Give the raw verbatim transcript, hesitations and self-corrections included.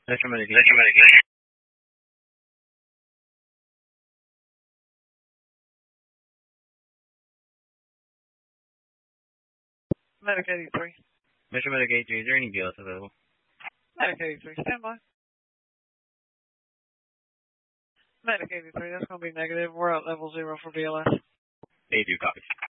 Metro Medic, Metro Medic. Medic eighty-three. Metro Medic eighty-three, is there any B L S available? Medic eighty-three, stand by. Medic eighty-three, that's going to be negative. We're at level zero for B L S. eighty-three, copy.